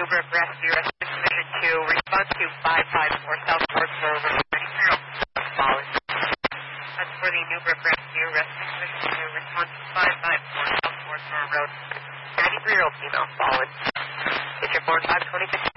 Newburgh Rescue, Rescue Mission 2, response to 554 South Portsmouth Road, 93 fallen. That's for the Newburgh Rescue, Rescue Mission 2, response to 554 South Portsmouth Road, 93-year-old female fallen. Get your 4526.